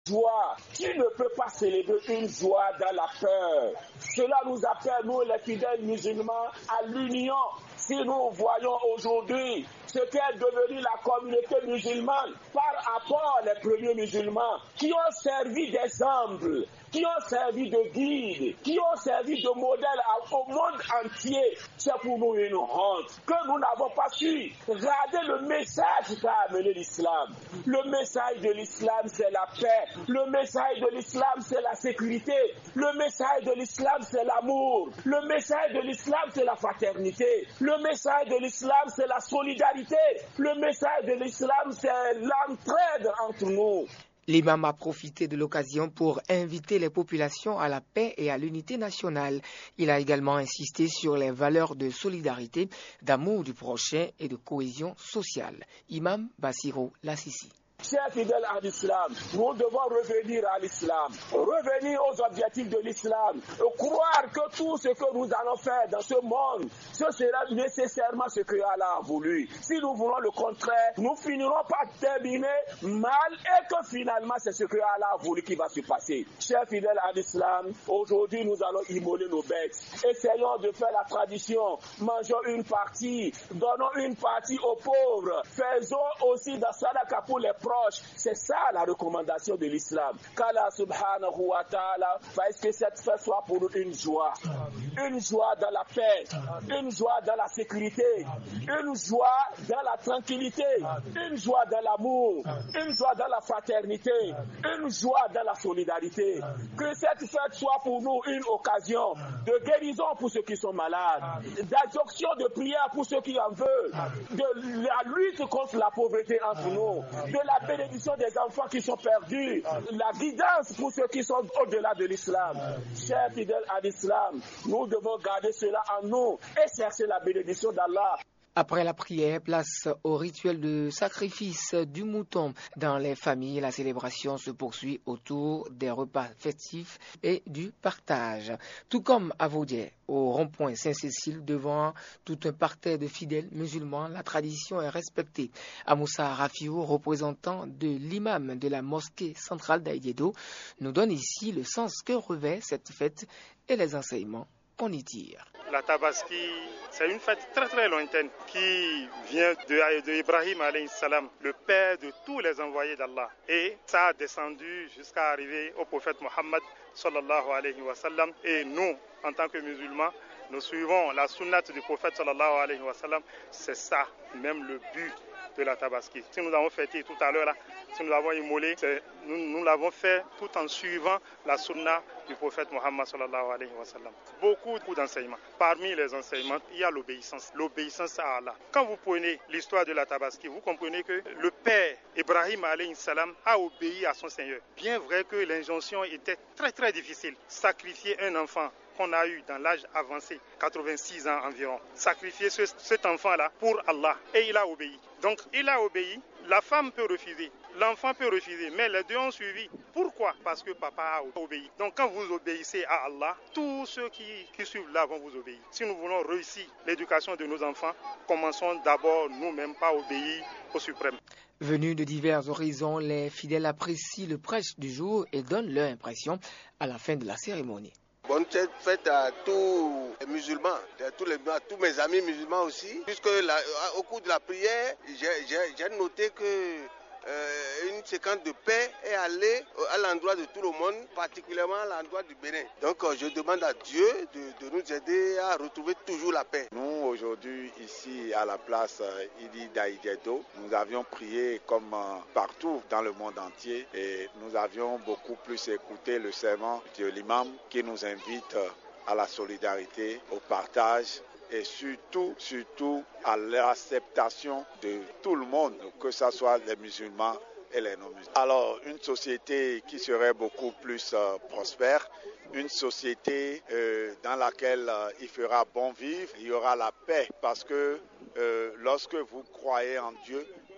joie. Tu ne peux pas célébrer une joie dans la peur. Cela nous appelle, nous les fidèles musulmans, à l'union. Si nous voyons aujourd'hui ce qu'est devenu la communauté musulmane par rapport aux premiers musulmans qui ont servi d'exemple, qui ont servi de guide, qui ont servi de modèle au monde entier, c'est pour nous une honte que nous n'avons pas su regarder le message qu'a amené l'islam. Le message de l'islam, c'est la paix. Le message de l'islam, c'est la sécurité. Le message de l'islam, c'est l'amour. Le message de l'islam, c'est la fraternité. Le message de l'islam, c'est la solidarité. Le message de l'islam, c'est l'entraide entre nous. L'imam a profité de l'occasion pour inviter les populations à la paix et à l'unité nationale. Il a également insisté sur les valeurs de solidarité, d'amour du prochain et de cohésion sociale. Imam Bassirou Lassisi. Chers fidèles à l'islam, nous devons revenir à l'islam, revenir aux objectifs de l'islam, croire que tout ce que nous allons faire dans ce monde, ce sera nécessairement ce que Allah a voulu. Si nous voulons le contraire, nous finirons par terminer mal et que finalement c'est ce que Allah a voulu qui va se passer. Chers fidèles à l'islam, aujourd'hui nous allons immoler nos bêtes. Essayons de faire la tradition, mangeons une partie, donnons une partie aux pauvres, faisons aussi dans Sadaka pour les proches. C'est ça la recommandation de l'islam. Qu'Allah subhanahu wa ta'ala fasse que cette fête soit pour nous une joie dans la paix, une joie dans la sécurité, une joie dans la tranquillité, une joie dans l'amour, une joie dans la fraternité, une joie dans la solidarité. Que cette fête soit pour nous une occasion de guérison pour ceux qui sont malades, d'adjonction de prière pour ceux qui en veulent, de la lutte contre la pauvreté entre nous, de la bénédiction des enfants qui sont perdus, la guidance pour ceux qui sont au-delà de l'islam. Chers fidèles à l'islam, nous devons garder cela en nous et chercher la bénédiction d'Allah. Après la prière, place au rituel de sacrifice du mouton. Dans les familles, la célébration se poursuit autour des repas festifs et du partage. Tout comme à Vaudier, au rond-point Saint-Cécile, devant tout un parterre de fidèles musulmans, la tradition est respectée. Amoussa Rafiou, représentant de l'imam de la mosquée centrale d'Aïdiedo, nous donne ici le sens que revêt cette fête et les enseignements qu'on y tire. La Tabaski, c'est une fête très très lointaine qui vient de Ibrahim alayhi salam, le père de tous les envoyés d'Allah. Et ça a descendu jusqu'à arriver au prophète Mohammed sallallahu alayhi wa sallam. Et nous, en tant que musulmans, nous suivons la sunnate du prophète sallallahu alayhi wa sallam. C'est ça, même le but de la Tabaski. Si nous avons fêté tout à l'heure, là, si nous avons immolé, nous l'avons fait tout en suivant la sunna du prophète Mohammed sallallahu alayhi wa sallam. Beaucoup d'enseignements. Parmi les enseignements, il y a l'obéissance à Allah. Quand vous prenez l'histoire de la Tabaski, vous comprenez que le père Ibrahim alayhi salam a obéi à son Seigneur. Bien vrai que l'injonction était très très difficile. Sacrifier un enfant qu'on a eu dans l'âge avancé, 86 ans environ, sacrifier cet enfant-là pour Allah. Et il a obéi. Donc il a obéi, la femme peut refuser, l'enfant peut refuser, mais les deux ont suivi. Pourquoi? Parce que papa a obéi. Donc quand vous obéissez à Allah, tous ceux qui suivent là vont vous obéir. Si nous voulons réussir l'éducation de nos enfants, commençons d'abord nous-mêmes par obéir au suprême. Venus de divers horizons, les fidèles apprécient le prêche du jour et donnent leur impression à la fin de la cérémonie. Bonne fête à tous les musulmans, à tous mes amis musulmans aussi. Puisque au cours de la prière, j'ai noté que une séquence de paix est allée à l'endroit de tout le monde, particulièrement à l'endroit du Bénin. Donc je demande à Dieu de nous aider à retrouver toujours la paix. Nous, aujourd'hui, ici à la place Idi d'Aïdiedo, nous avions prié comme partout dans le monde entier et nous avions beaucoup plus écouté le serment de l'imam qui nous invite à la solidarité, au partage et surtout à l'acceptation de tout le monde, que ce soit les musulmans et les non-musulmans. Alors, une société qui serait beaucoup plus prospère, une société dans laquelle il fera bon vivre, il y aura la paix, parce que lorsque vous croyez en Dieu,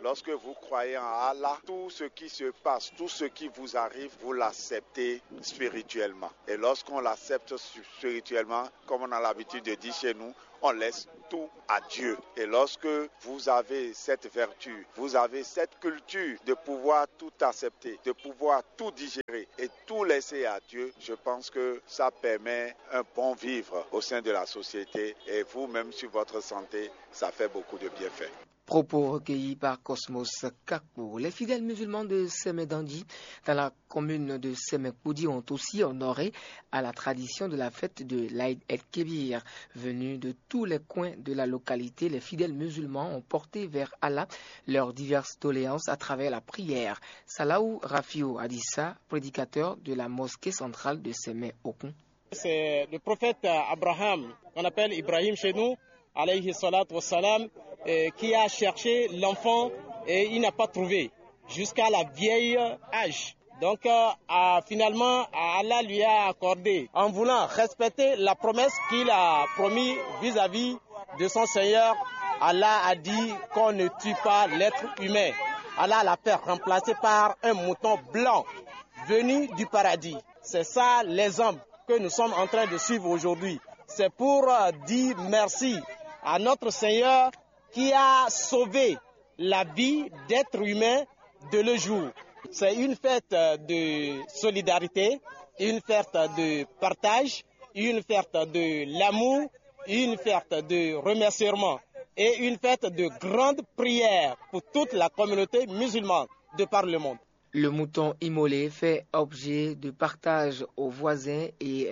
Lorsque vous croyez en Allah, tout ce qui se passe, tout ce qui vous arrive, vous l'acceptez spirituellement. Et lorsqu'on l'accepte spirituellement, comme on a l'habitude de dire chez nous, on laisse tout à Dieu. Et lorsque vous avez cette vertu, vous avez cette culture de pouvoir tout accepter, de pouvoir tout digérer et tout laisser à Dieu, je pense que ça permet un bon vivre au sein de la société et vous-même sur votre santé, ça fait beaucoup de bienfaits. Propos recueillis par Cosmos Kakpo. Les fidèles musulmans de Semedandi, dans la commune de Semekoudi, ont aussi honoré à la tradition de la fête de l'Aïd el-Kébir. Venus de tous les coins de la localité, les fidèles musulmans ont porté vers Allah leurs diverses doléances à travers la prière. Salaou Rafio Adissa, prédicateur de la mosquée centrale de Semé-Okun. C'est le prophète Abraham, qu'on appelle Ibrahim chez nous, alayhi salatu wassalam, qui a cherché l'enfant et il n'a pas trouvé jusqu'à la vieille âge. Donc finalement, Allah lui a accordé, en voulant respecter la promesse qu'il a promis vis-à-vis de son Seigneur, Allah a dit qu'on ne tue pas l'être humain. Allah l'a fait remplacer par un mouton blanc venu du paradis. C'est ça l'exemple que nous sommes en train de suivre aujourd'hui. C'est pour dire merci à notre Seigneur qui a sauvé la vie d'êtres humains de le jour. C'est une fête de solidarité, une fête de partage, une fête de l'amour, une fête de remerciement et une fête de grande prière pour toute la communauté musulmane de par le monde. Le mouton immolé fait objet de partage aux voisins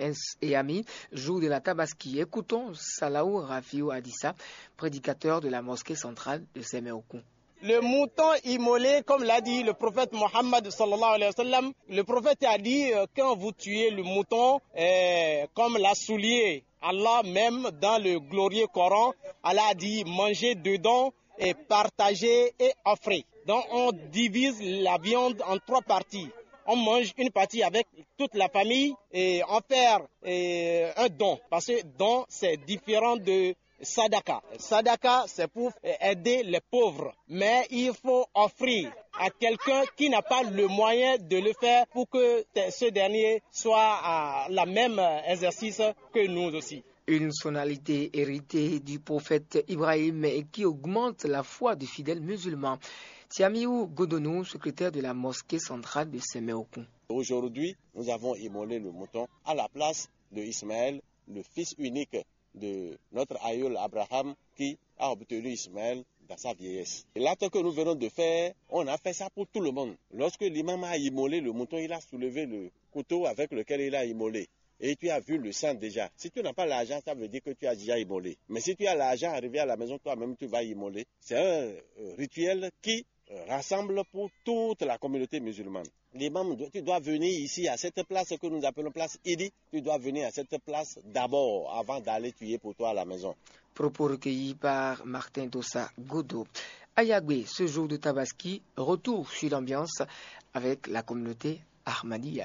et amis jour de la Tabaski. Écoutons Salaou Rafiou Adissa, prédicateur de la mosquée centrale de Semeokun. Le mouton immolé, comme l'a dit le prophète Mohammed sallallahu alayhi wa sallam, le prophète a dit quand vous tuez le mouton, comme l'a souligné Allah même dans le glorieux Coran, Allah a dit mangez dedans et partagez et offrez. Donc on divise la viande en 3 parties. On mange une partie avec toute la famille et on fait un don. Parce que don, c'est différent de sadaka. Sadaka, c'est pour aider les pauvres. Mais il faut offrir à quelqu'un qui n'a pas le moyen de le faire pour que ce dernier soit à la même exercice que nous aussi. Une sonalité héritée du prophète Ibrahim et qui augmente la foi des fidèles musulmans. Tiamiou Godonou, secrétaire de la mosquée centrale de Semeokun. Aujourd'hui, nous avons immolé le mouton à la place de Ismaël, le fils unique de notre aïeul Abraham qui a obtenu Ismaël dans sa vieillesse. Et l'acte que nous venons de faire, on a fait ça pour tout le monde. Lorsque l'imam a immolé le mouton, il a soulevé le couteau avec lequel il a immolé. Et tu as vu le sang déjà. Si tu n'as pas l'argent, ça veut dire que tu as déjà immolé. Mais si tu as l'argent, arrivé à la maison, toi-même, tu vas immoler. C'est un rituel qui rassemble pour toute la communauté musulmane. L'imam, tu dois venir ici à cette place que nous appelons place Idi. Tu dois venir à cette place d'abord avant d'aller tuer pour toi à la maison. Propos recueillis par Martin Dossa Godo. À Yagbe, ce jour de Tabaski, retour sur l'ambiance avec la communauté Ahmadiyya.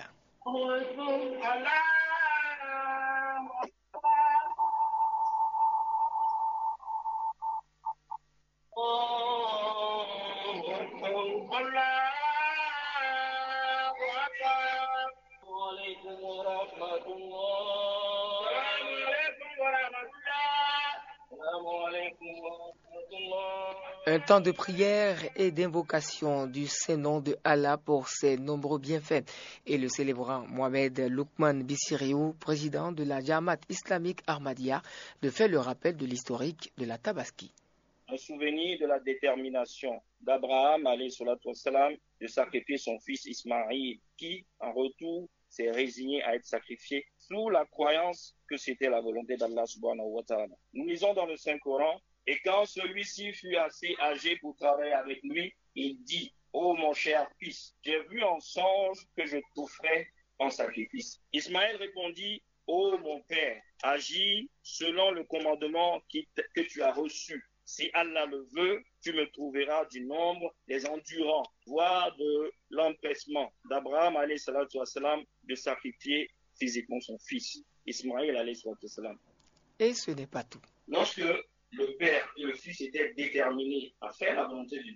Un temps de prière et d'invocation du Saint-Nom de Allah pour ses nombreux bienfaits. Et le célébrant Mohamed Loukman Bissiriou, président de la Jamaat islamique Ahmadiyya, de faire le rappel de l'historique de la Tabaski. Un souvenir de la détermination d'Abraham, alayhi salatu wassalam, de sacrifier son fils Ismaïl, qui, en retour, s'est résigné à être sacrifié sous la croyance que c'était la volonté d'Allah subhanahu wa ta'ala. Nous lisons dans le Saint-Coran, et quand celui-ci fut assez âgé pour travailler avec lui, il dit, « Ô mon cher fils, j'ai vu en songe que je t'offrais en sacrifice. » Ismaël répondit, « Ô mon père, agis selon le commandement que tu as reçu. Si Allah le veut, tu me trouveras du nombre des endurants, voire de l'empressement d'Abraham alayhi salatu wassalam de sacrifier physiquement son fils, Ismaël alayhi salatu wassalam. » Et ce n'est pas tout. Lorsque le père et le fils étaient déterminés à faire la volonté de Dieu,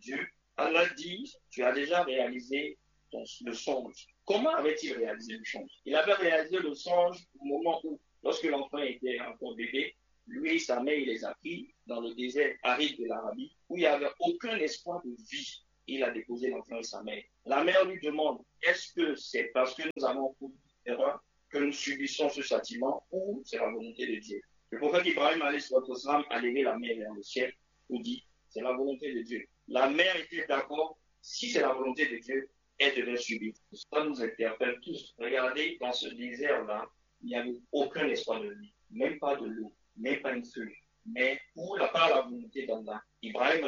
Allah dit, tu as déjà réalisé le songe. Comment avait-il réalisé le songe? Il avait réalisé le songe au moment où, lorsque l'enfant était encore bébé, lui et sa mère, il les a pris dans le désert aride de l'Arabie, où il n'y avait aucun espoir de vie. Il a déposé l'enfant et sa mère. La mère lui demande, est-ce que c'est parce que nous avons fait une erreur que nous subissons ce châtiment ou c'est la volonté de Dieu? Le prophète Ibrahim a levé la main vers le ciel et dit, c'est la volonté de Dieu. La mère était d'accord, si c'est la volonté de Dieu, elle devait subir. Ça nous interpelle tous. Regardez, dans ce désert-là, il n'y avait aucun espoir de vie, même pas de l'eau, même pas une feuille. Mais par la volonté d'Allah, Ibrahim,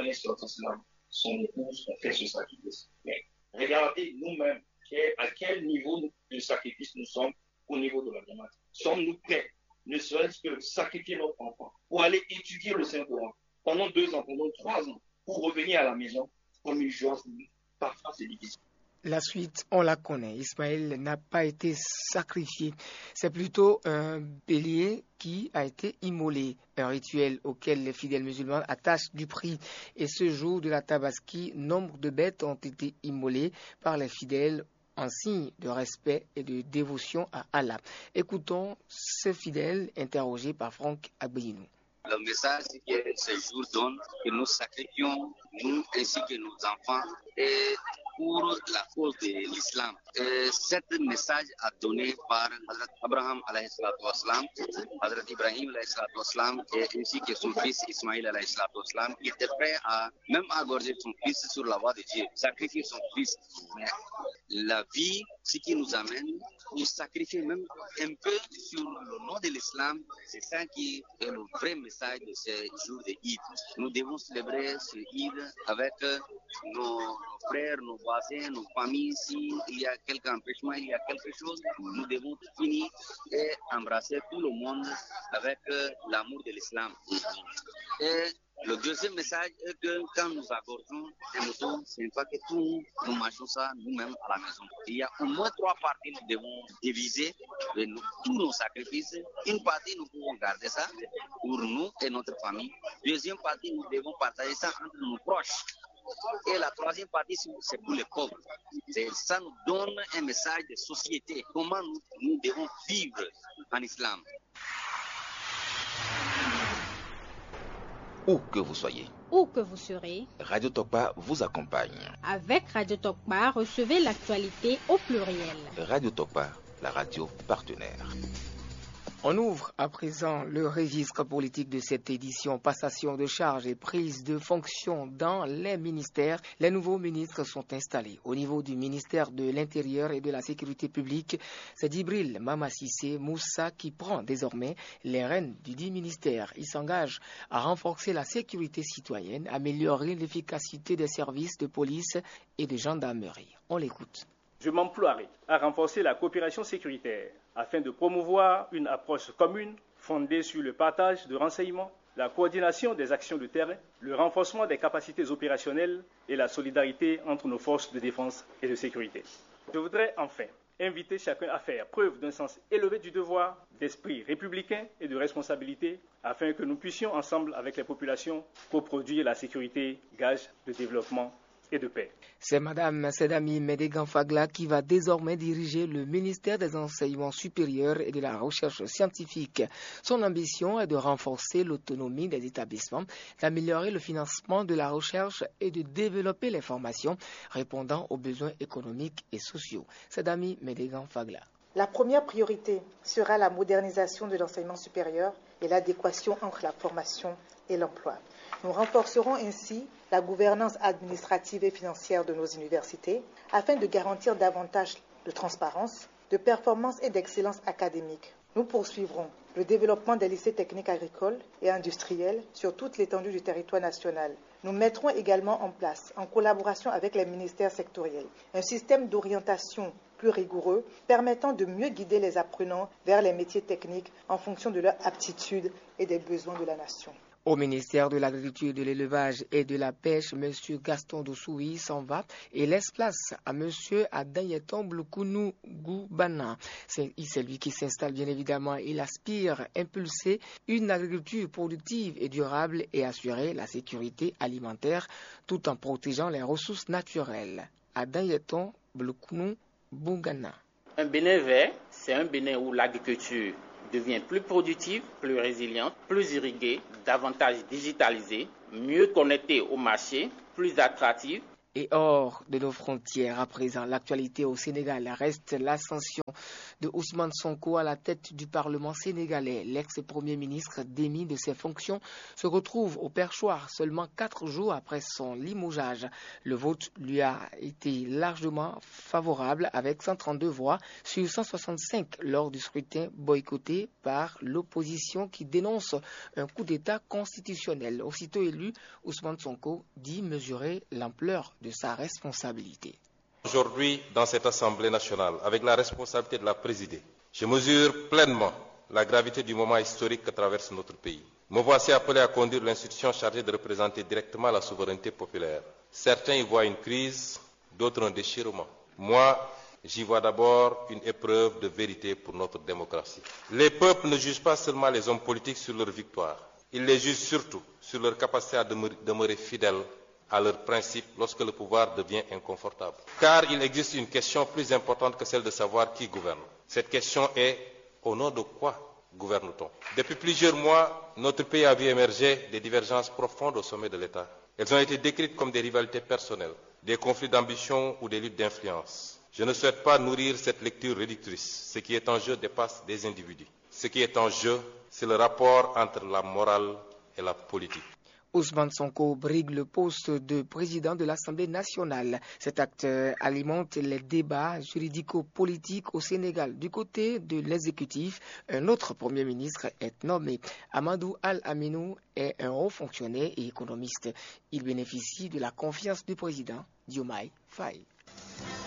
son épouse, ont fait ce sacrifice. Mais regardez nous-mêmes, à quel niveau de sacrifice nous sommes au niveau de la demande. Sommes-nous prêts, ne serait-ce que sacrifier notre enfant, pour aller étudier le Saint-Coran pendant 2 ans, pendant 3 ans, pour revenir à la maison comme une joie? Parfois, c'est difficile. La suite, on la connaît. Ismaël n'a pas été sacrifié. C'est plutôt un bélier qui a été immolé, un rituel auquel les fidèles musulmans attachent du prix. Et ce jour de la Tabaski, nombre de bêtes ont été immolées par les fidèles en signe de respect et de dévotion à Allah. Écoutons ce fidèle interrogé par Franck Agbeinou. Le message que ce jour donne, que nous sacrifions, nous ainsi que nos enfants, et pour la cause de l'islam. Cet message a donné par Hazrat Abraham alayhi salatu wassalam, Hazrat Ibrahim alayhi salatu wassalam, et ainsi que son fils Ismaïl alayhi salatu wassalam, qui était prêt à même égorger son fils sur la voie de Dieu, sacrifier son fils. Mais la vie, ce qui nous amène, nous sacrifier même un peu sur le nom de l'islam, c'est ça qui est le vrai message de ce jour de Eid. Nous devons célébrer ce Eid avec nos frères, nos voisins, nos familles. S'il y a quelque empêchement, il y a quelque chose, nous devons finir et embrasser tout le monde avec l'amour de l'islam. Et le deuxième message est que quand nous égorgeons un mouton, ce n'est pas que tout, nous mangeons ça nous-mêmes à la maison. Il y a au moins 3 parties que nous devons diviser tous nos sacrifices. Une partie, nous pouvons garder ça pour nous et notre famille. Deuxième partie, nous devons partager ça entre nos proches. Et la troisième partie, c'est pour les pauvres. Ça nous donne un message de société. Comment nous devons vivre en islam. Où que vous soyez, où que vous serez, Radio Tokpa vous accompagne. Avec Radio Tokpa, recevez l'actualité au pluriel. Radio Tokpa, la radio partenaire. On ouvre à présent le registre politique de cette édition, passation de charges et prise de fonction dans les ministères. Les nouveaux ministres sont installés. Au niveau du ministère de l'Intérieur et de la Sécurité publique, c'est Djibril Mamassissé Moussa qui prend désormais les rênes du dit ministère. Il s'engage à renforcer la sécurité citoyenne, améliorer l'efficacité des services de police et de gendarmerie. On l'écoute. Je m'emploierai à renforcer la coopération sécuritaire afin de promouvoir une approche commune fondée sur le partage de renseignements, la coordination des actions de terrain, le renforcement des capacités opérationnelles et la solidarité entre nos forces de défense et de sécurité. Je voudrais enfin inviter chacun à faire preuve d'un sens élevé du devoir, d'esprit républicain et de responsabilité afin que nous puissions ensemble avec les populations coproduire la sécurité, gage de développement et de paix. C'est Madame Sedami Medegan Fagla qui va désormais diriger le ministère des Enseignements supérieurs et de la Recherche scientifique. Son ambition est de renforcer l'autonomie des établissements, d'améliorer le financement de la recherche et de développer les formations répondant aux besoins économiques et sociaux. Sedami Medegan Fagla. La première priorité sera la modernisation de l'enseignement supérieur et l'adéquation entre la formation et l'emploi. Nous renforcerons ainsi la gouvernance administrative et financière de nos universités afin de garantir davantage de transparence, de performance et d'excellence académique. Nous poursuivrons le développement des lycées techniques agricoles et industriels sur toute l'étendue du territoire national. Nous mettrons également en place, en collaboration avec les ministères sectoriels, un système d'orientation plus rigoureux permettant de mieux guider les apprenants vers les métiers techniques en fonction de leur aptitude et des besoins de la nation. Au ministère de l'Agriculture, de l'Élevage et de la Pêche, M. Gaston Dossoui s'en va et laisse place à M. Adayeton Blokounou Goubana. C'est lui qui s'installe bien évidemment. Il aspire à impulser une agriculture productive et durable et assurer la sécurité alimentaire tout en protégeant les ressources naturelles. Adayeton Blokounou Goubana. Un Bénin vert, c'est un Bénin où l'agriculture devient plus productive, plus résiliente, plus irriguée, davantage digitalisée, mieux connectée au marché, plus attractive. Et hors de nos frontières, à présent, l'actualité au Sénégal reste l'ascension de Ousmane Sonko à la tête du Parlement sénégalais. L'ex-premier ministre démis de ses fonctions se retrouve au perchoir seulement 4 jours après son limogeage. Le vote lui a été largement favorable avec 132 voix sur 165 lors du scrutin boycotté par l'opposition qui dénonce un coup d'État constitutionnel. Aussitôt élu, Ousmane Sonko dit mesurer l'ampleur de sa responsabilité. Aujourd'hui, dans cette Assemblée nationale, avec la responsabilité de la présider, je mesure pleinement la gravité du moment historique que traverse notre pays. Me voici appelé à conduire l'institution chargée de représenter directement la souveraineté populaire. Certains y voient une crise, d'autres un déchirement. Moi, j'y vois d'abord une épreuve de vérité pour notre démocratie. Les peuples ne jugent pas seulement les hommes politiques sur leur victoire, ils les jugent surtout sur leur capacité à demeurer fidèles à leurs principes lorsque le pouvoir devient inconfortable. Car il existe une question plus importante que celle de savoir qui gouverne. Cette question est, au nom de quoi gouverne-t-on? Depuis plusieurs mois, notre pays a vu émerger des divergences profondes au sommet de l'État. Elles ont été décrites comme des rivalités personnelles, des conflits d'ambition ou des luttes d'influence. Je ne souhaite pas nourrir cette lecture réductrice. Ce qui est en jeu dépasse des individus. Ce qui est en jeu, c'est le rapport entre la morale et la politique. Ousmane Sonko brigue le poste de président de l'Assemblée nationale. Cet acte alimente les débats juridico-politiques au Sénégal. Du côté de l'exécutif, un autre Premier ministre est nommé. Amadou Al-Aminou est un haut fonctionnaire et économiste. Il bénéficie de la confiance du président Diomaye Faye.